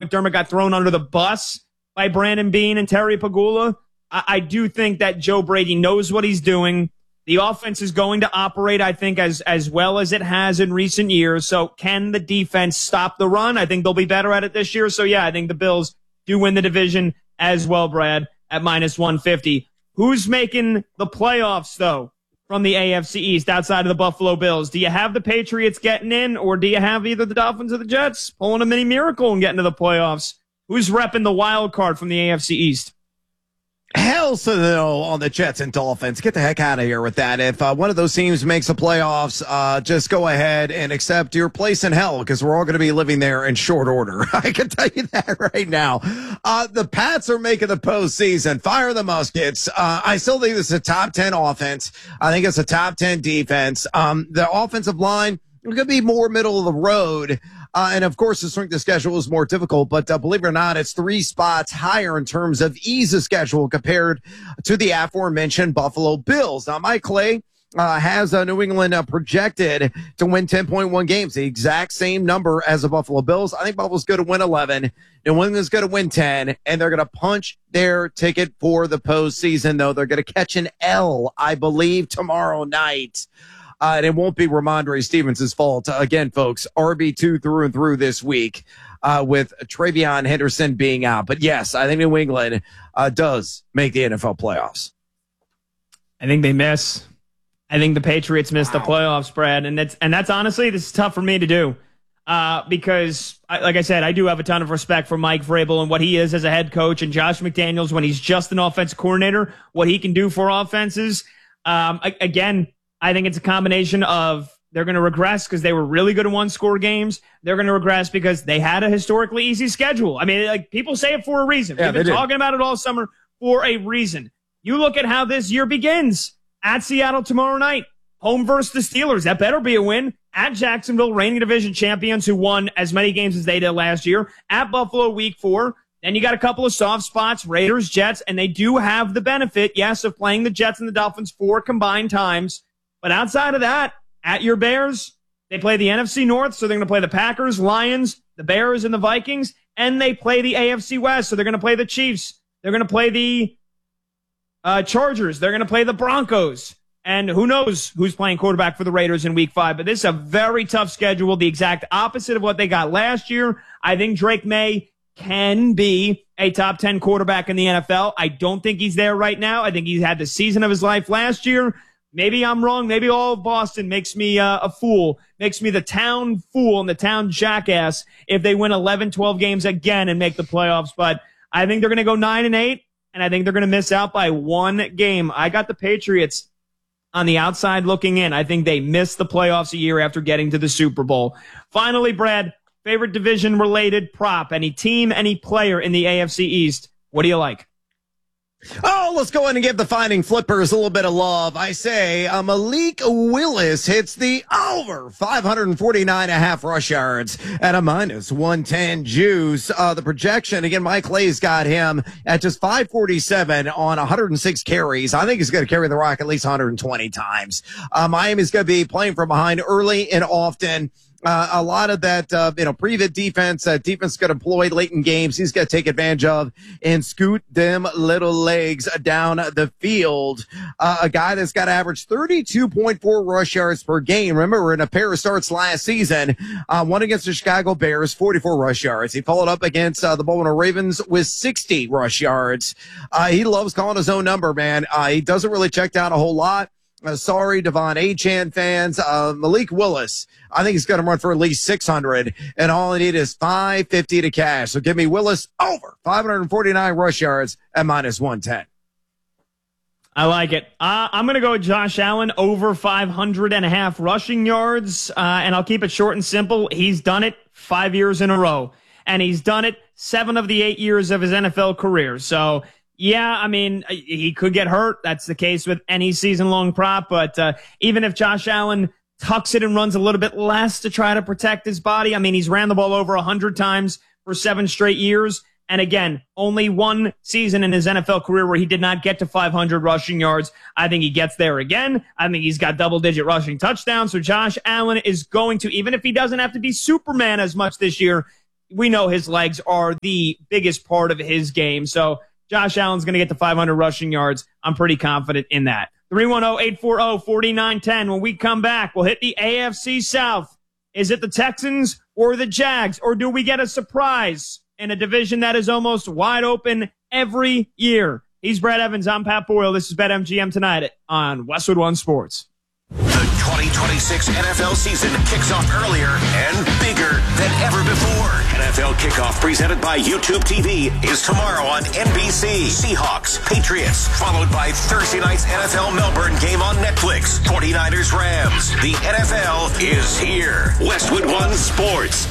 McDermott got thrown under the bus by Brandon Beane and Terry Pegula. I do think that Joe Brady knows what he's doing. The offense is going to operate, I think, as well as it has in recent years. So can the defense stop the run? I think they'll be better at it this year. So, yeah, I think the Bills do win the division as well, Brad, at -150. Who's making the playoffs, though, from the AFC East outside of the Buffalo Bills? Do you have the Patriots getting in, or do you have either the Dolphins or the Jets pulling a mini miracle and getting to the playoffs? Who's repping the wild card from the AFC East? Hell so no on the Jets and Dolphins. Get the heck out of here with that. If one of those teams makes the playoffs, just go ahead and accept your place in hell, because we're all going to be living there in short order. I can tell you that right now. The Pats are making the postseason. Fire the muskets. I still think this is a top 10 offense. I think it's a top 10 defense. The offensive line is going to be more middle of the road. And of course, the strength of schedule is more difficult, but believe it or not, it's 3 spots higher in terms of ease of schedule compared to the aforementioned Buffalo Bills. Now, Mike Clay has New England projected to win 10.1 games, the exact same number as the Buffalo Bills. I think Buffalo's going to win 11. New England's going to win 10, and they're going to punch their ticket for the postseason, though. They're going to catch an L, I believe, tomorrow night. And it won't be Ramondre Stevens' fault. Again, folks, RB2 through and through this week, with Travion Henderson being out. But yes, I think New England does make the NFL playoffs. I think they miss. I think the Patriots miss the playoffs, Brad. And that's honestly, this is tough for me to do. Because, like I said, I do have a ton of respect for Mike Vrabel and what he is as a head coach, and Josh McDaniels when he's just an offensive coordinator, what he can do for offenses. Again, I think it's a combination of they're going to regress because they were really good at one-score games. They're going to regress because they had a historically easy schedule. I mean, like, people say it for a reason. Yeah, we've been talking about it all summer for a reason. You look at how this year begins. At Seattle tomorrow night, home versus the Steelers. That better be a win. At Jacksonville, reigning division champions who won as many games as they did last year. At Buffalo, week 4. Then you got a couple of soft spots, Raiders, Jets, and they do have the benefit, yes, of playing the Jets and the Dolphins 4 combined times. But outside of that, at your Bears, they play the NFC North, so they're going to play the Packers, Lions, the Bears, and the Vikings, and they play the AFC West, so they're going to play the Chiefs. They're going to play the Chargers. They're going to play the Broncos. And who knows who's playing quarterback for the Raiders in week 5. But this is a very tough schedule, the exact opposite of what they got last year. I think Drake May can be a top 10 quarterback in the NFL. I don't think he's there right now. I think he had the season of his life last year. Maybe I'm wrong. Maybe all of Boston makes me a fool, makes me the town fool and the town jackass if they win 11, 12 games again and make the playoffs. But I think they're going to go 9-8, and I think they're going to miss out by 1 game. I got the Patriots on the outside looking in. I think they missed the playoffs a year after getting to the Super Bowl. Finally, Brad, favorite division-related prop, any team, any player in the AFC East. What do you like? Oh, let's go in and give the Fighting Flippers a little bit of love. I say Malik Willis hits the over 549.5 rush yards at a -110 juice. The projection, again, Mike Clay's got him at just 547 on 106 carries. I think he's going to carry the rock at least 120 times. Miami's going to be playing from behind early and often. A lot of that, prevent defense, defense got employed late in games. He's got to take advantage of and scoot them little legs down the field. A guy that's got to average 32.4 rush yards per game. Remember, in a pair of starts last season, one against the Chicago Bears, 44 rush yards. He followed up against the Baltimore Ravens with 60 rush yards. He loves calling his own number, man. He doesn't really check down a whole lot. Sorry, Devon Achane fans. Malik Willis, I think he's going to run for at least 600, and all I need is 550 to cash. So give me Willis over 549 rush yards at -110. I like it. I'm going to go with Josh Allen over 500.5 rushing yards, and I'll keep it short and simple. He's done it 5 years in a row, and he's done it 7 of the 8 years of his NFL career. So, yeah, I mean, he could get hurt. That's the case with any season-long prop. But even if Josh Allen tucks it and runs a little bit less to try to protect his body, I mean, he's ran the ball over 100 times for 7 straight years. And again, only 1 season in his NFL career where he did not get to 500 rushing yards. I think he gets there again. I think he's got double-digit rushing touchdowns. So Josh Allen is going to, even if he doesn't have to be Superman as much this year, we know his legs are the biggest part of his game. So Josh Allen's going to get to 500 rushing yards. I'm pretty confident in that. 310-840-4910. When we come back, we'll hit the AFC South. Is it the Texans or the Jags, or do we get a surprise in a division that is almost wide open every year? He's Brad Evans. I'm Pat Boyle. This is BetMGM Tonight on Westwood One Sports. The 2026 NFL season kicks off earlier and bigger than ever before. NFL Kickoff, presented by YouTube TV, is tomorrow on NBC. Seahawks, Patriots, followed by Thursday night's NFL Melbourne game on Netflix. 49ers, Rams. The NFL is here. Westwood One Sports.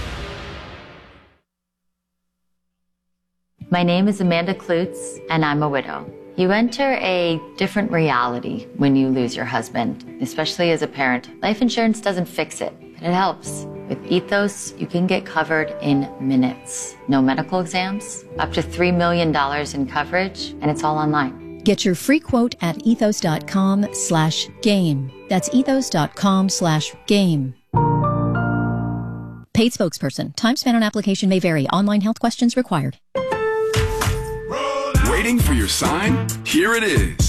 My name is Amanda Klutz, and I'm a widow. You enter a different reality when you lose your husband, especially as a parent. Life insurance doesn't fix it, but it helps. With Ethos, you can get covered in minutes. No medical exams, up to $3 million in coverage, and it's all online. Get your free quote at ethos.com/game. That's ethos.com/game. Paid spokesperson. Time spent on application may vary. Online health questions required. Waiting for your sign? Here it is.